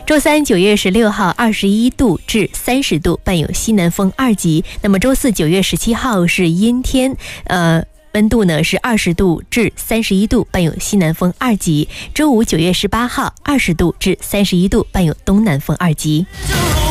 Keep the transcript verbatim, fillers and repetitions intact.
周三九月十六号二十一度至三十度，伴有西南风二级。那么周四九月十七号是阴天，呃。温度呢是二十度至三十一度，伴有西南风二级。周五九月十八号二十度至三十一度，伴有东南风二级。